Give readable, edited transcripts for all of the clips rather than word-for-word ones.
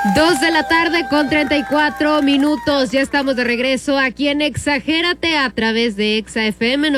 2:34 ya estamos de regreso aquí en Exagérate a través de Exa FM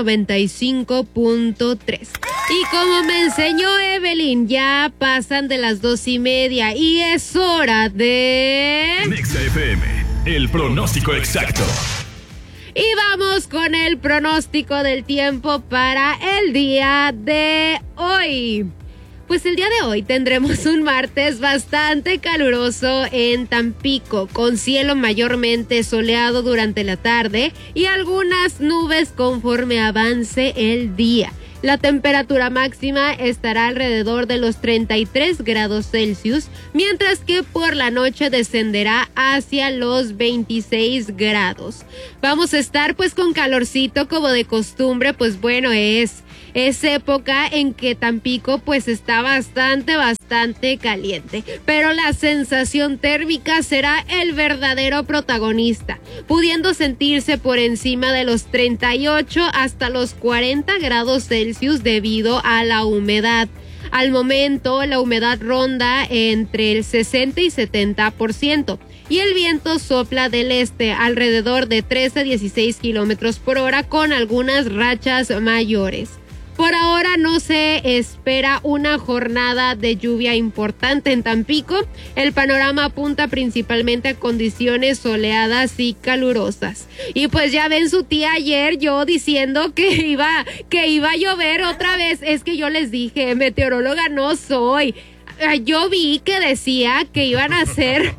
95.3. Y como me enseñó Evelyn, ya pasan de las 2:30 y es hora de Exa FM, el pronóstico exacto. Y vamos con el pronóstico del tiempo para el día de hoy. Pues el día de hoy tendremos un martes bastante caluroso en Tampico, con cielo mayormente soleado durante la tarde y algunas nubes conforme avance el día. La temperatura máxima estará alrededor de los 33 grados Celsius, mientras que por la noche descenderá hacia los 26 grados. Vamos a estar pues con calorcito como de costumbre, pues bueno, es época en que Tampico pues está bastante caliente, pero la sensación térmica será el verdadero protagonista, pudiendo sentirse por encima de los 38 hasta los 40 grados Celsius debido a la humedad. Al momento, la humedad ronda entre el 60 y 70%. Y el viento sopla del este alrededor de 13 a 16 kilómetros por hora con algunas rachas mayores. Por ahora no se espera una jornada de lluvia importante en Tampico. El panorama apunta principalmente a condiciones soleadas y calurosas. Y pues ya ven su tía ayer yo diciendo que iba a llover otra vez. Es que yo les dije, meteoróloga no soy. Yo vi que decía que iban a hacer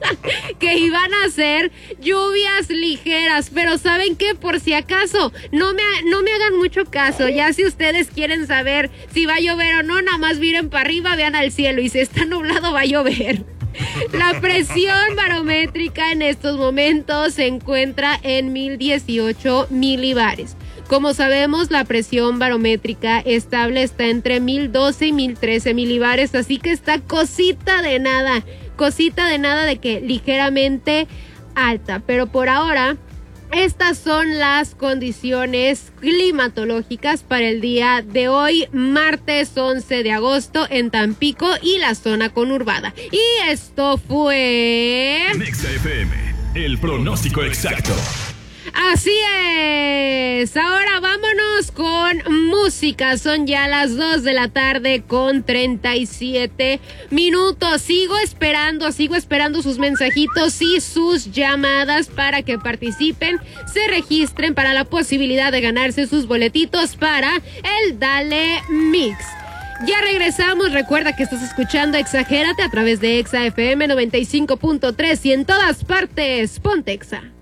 lluvias ligeras, pero ¿saben qué? Por si acaso, no me hagan mucho caso. Ya si ustedes quieren saber si va a llover o no, nada más miren para arriba, vean al cielo y si está nublado va a llover. La presión barométrica en estos momentos se encuentra en 1018 milibares. Como sabemos, la presión barométrica estable está entre 1012 y 1013 milibares, así que está cosita de nada de que ligeramente alta. Pero por ahora, estas son las condiciones climatológicas para el día de hoy, martes 11 de agosto en Tampico y la zona conurbada. Y esto fue Exa FM, el pronóstico exacto. Así es, ahora vámonos con música, son ya las 2:37 sigo esperando sus mensajitos y sus llamadas para que participen, se registren para la posibilidad de ganarse sus boletitos para el Dale Mix. Ya regresamos, recuerda que estás escuchando Exagérate a través de Exa FM 95.3 y en todas partes, ponte Exa.